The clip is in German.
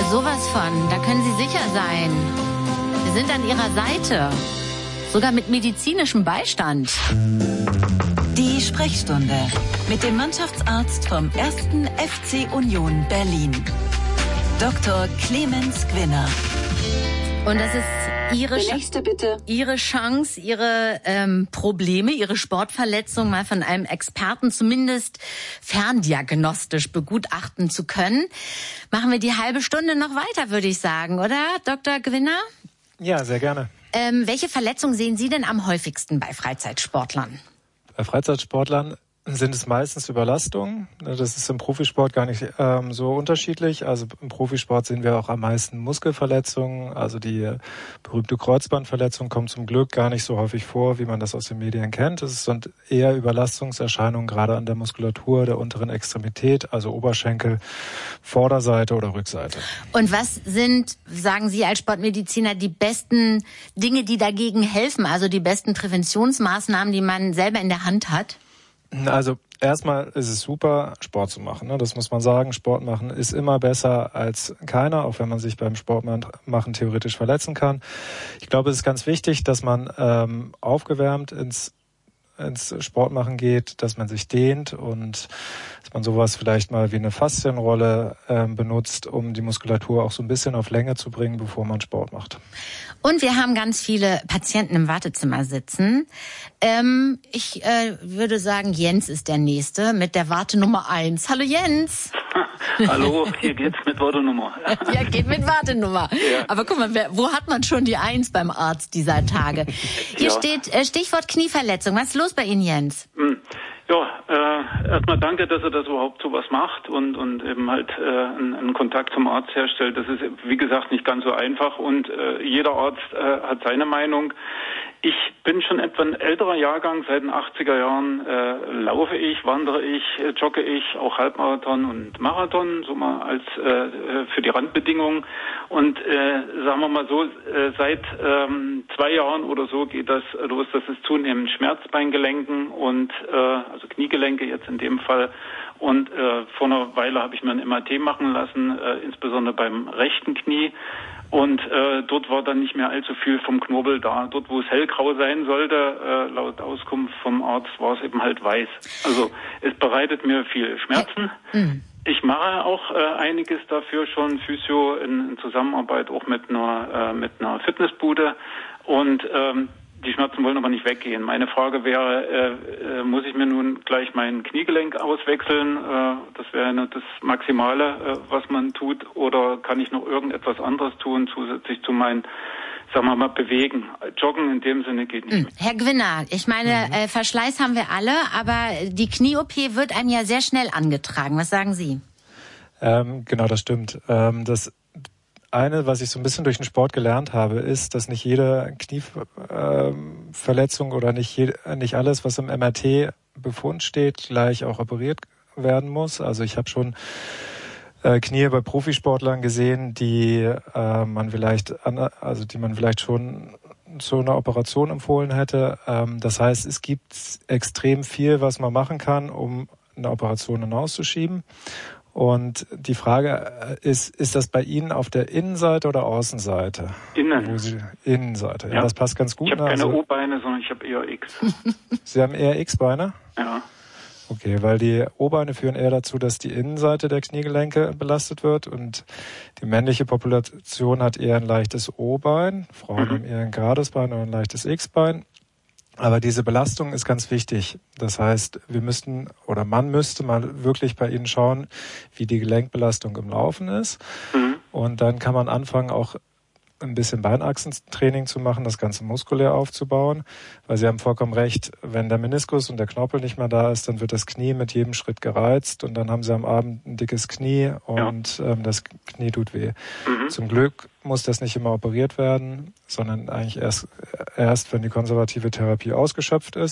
sowas von. Da können Sie sicher sein. Wir sind an Ihrer Seite. Sogar mit medizinischem Beistand. Die Sprechstunde mit dem Mannschaftsarzt vom 1. FC Union Berlin. Dr. Clemens Gwinner. Und das ist Ihre Chance, Ihre Probleme, Ihre Sportverletzung mal von einem Experten zumindest ferndiagnostisch begutachten zu können. Machen wir die halbe Stunde noch weiter, würde ich sagen, oder, Dr. Gwinner? Ja, sehr gerne. Welche Verletzungen sehen Sie denn am häufigsten bei Freizeitsportlern? Bei Freizeitsportlern sind es meistens Überlastungen. Das ist im Profisport gar nicht so unterschiedlich. Also im Profisport sehen wir auch am meisten Muskelverletzungen. Also die berühmte Kreuzbandverletzung kommt zum Glück gar nicht so häufig vor, wie man das aus den Medien kennt. Es sind eher Überlastungserscheinungen, gerade an der Muskulatur der unteren Extremität, also Oberschenkel, Vorderseite oder Rückseite. Und was sind, sagen Sie als Sportmediziner, die besten Dinge, die dagegen helfen? Also die besten Präventionsmaßnahmen, die man selber in der Hand hat? Also erstmal ist es super, Sport zu machen. Das muss man sagen. Sport machen ist immer besser als keiner, auch wenn man sich beim Sport machen theoretisch verletzen kann. Ich glaube, es ist ganz wichtig, dass man aufgewärmt ins Sportmachen geht, dass man sich dehnt und dass man sowas vielleicht mal wie eine Faszienrolle benutzt, um die Muskulatur auch so ein bisschen auf Länge zu bringen, bevor man Sport macht. Und wir haben ganz viele Patienten im Wartezimmer sitzen. Ich würde sagen, Jens ist der Nächste mit der Wartenummer 1. Hallo Jens. Hallo, hier geht's mit Wartenummer. Ja, geht mit Wartenummer. Ja. Aber guck mal, wo hat man schon die 1 beim Arzt dieser Tage? Hier steht Stichwort Knieverletzung. Was ist los bei Ihnen, Jens? Ja, erstmal danke, dass er das überhaupt sowas macht und eben halt einen Kontakt zum Arzt herstellt. Das ist, wie gesagt, nicht ganz so einfach und jeder Arzt hat seine Meinung. Ich bin schon etwa ein älterer Jahrgang, seit den 80er Jahren laufe ich, wandere ich, jogge ich, auch Halbmarathon und Marathon, so mal als für die Randbedingungen. Und sagen wir mal so, seit 2 Jahren oder so geht das los, dass es zunehmend Schmerz bei den Gelenken und also Kniegelenke jetzt in dem Fall. Und vor einer Weile habe ich mir ein MRT machen lassen, insbesondere beim rechten Knie. Und dort war dann nicht mehr allzu viel vom Knorpel da. Dort, wo es hellgrau sein sollte, laut Auskunft vom Arzt, war es eben halt weiß. Also es bereitet mir viel Schmerzen. Ich mache auch einiges dafür schon, Physio in Zusammenarbeit auch mit einer Fitnessbude. Und die Schmerzen wollen aber nicht weggehen. Meine Frage wäre, muss ich mir nun gleich mein Kniegelenk auswechseln? Das wäre nur das Maximale, was man tut. Oder kann ich noch irgendetwas anderes tun, zusätzlich zu meinen, sagen wir mal, Bewegen? Joggen in dem Sinne geht nicht. Herr Gwinner, ich meine, Verschleiß haben wir alle, aber die Knie-OP wird einem ja sehr schnell angetragen. Was sagen Sie? Genau, das stimmt. Das eine, was ich so ein bisschen durch den Sport gelernt habe, ist, dass nicht jede Knieverletzung oder nicht alles, was im MRT-Befund steht, gleich auch operiert werden muss. Also ich habe schon Knie bei Profisportlern gesehen, die man vielleicht schon zu einer Operation empfohlen hätte. Das heißt, es gibt extrem viel, was man machen kann, um eine Operation hinauszuschieben. Und die Frage ist das bei Ihnen auf der Innenseite oder Außenseite? Innenseite. Ja, das passt ganz gut. Ich habe keine O-Beine, sondern ich habe eher X. Sie haben eher X-Beine? Ja. Okay, weil die O-Beine führen eher dazu, dass die Innenseite der Kniegelenke belastet wird und die männliche Population hat eher ein leichtes O-Bein. Frauen haben eher ein gerades Bein oder ein leichtes X-Bein. Aber diese Belastung ist ganz wichtig. Das heißt, man müsste mal wirklich bei Ihnen schauen, wie die Gelenkbelastung im Laufen ist. Und dann kann man anfangen, auch ein bisschen Beinachsentraining zu machen, das Ganze muskulär aufzubauen. Weil Sie haben vollkommen recht, wenn der Meniskus und der Knorpel nicht mehr da ist, dann wird das Knie mit jedem Schritt gereizt und dann haben Sie am Abend ein dickes Knie und das Knie tut weh. Zum Glück muss das nicht immer operiert werden, sondern eigentlich erst wenn die konservative Therapie ausgeschöpft ist.